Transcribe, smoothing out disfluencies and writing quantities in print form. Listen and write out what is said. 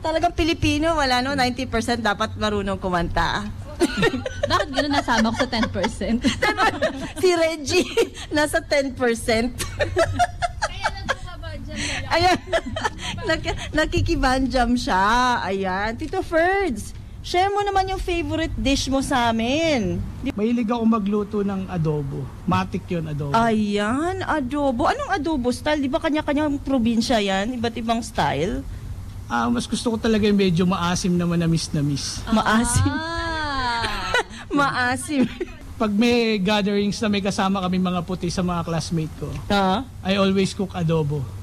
Talagang Pilipino, wala no, 90% dapat marunong kumanta. Bakit gano'n nasama ko sa 10%? Si Reggie, nasa 10%. Ayan, nakikibanjam siya. Ayan, Tito Ferds, share mo naman yung favorite dish mo sa amin. Mahilig ako magluto ng adobo. Matik yun, adobo. Ayan, adobo. Anong adobo style? Di ba kanya-kanyang probinsya yan? Iba't ibang style? Mas gusto ko talaga yung medyo maasim na manamis-namis. Maasim. Maasim. Pag may gatherings na may kasama kami mga puti sa mga classmate ko, I always cook adobo.